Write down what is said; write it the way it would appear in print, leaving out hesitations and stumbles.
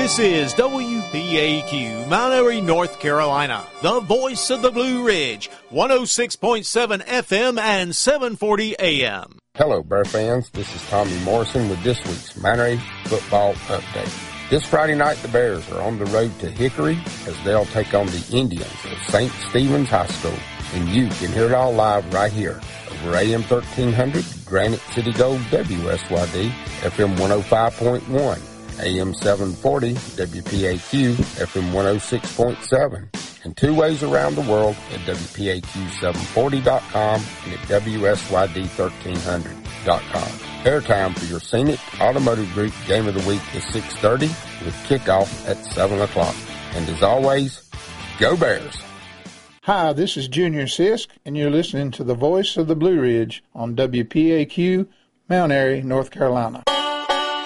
This is WPAQ, Mount Airy, North Carolina, the voice of the Blue Ridge, 106.7 FM and 740 AM. Hello, Bear fans. This is Tommy Morrison with this week's Mount Airy Football Update. This Friday night, the Bears are on the road to Hickory as they'll take on the Indians of St. Stephen's High School. And you can hear it all live right here over AM 1300, Granite City Gold, WSYD, FM 105.1. AM 740, WPAQ, FM 106.7, and two ways around the world at WPAQ740.com and at WSYD1300.com. Airtime for your Scenic Automotive Group Game of the Week is 6:30 with kickoff at 7 o'clock. And as always, go Bears! Hi, this is Junior Sisk, and you're listening to the voice of the Blue Ridge on WPAQ, Mount Airy, North Carolina.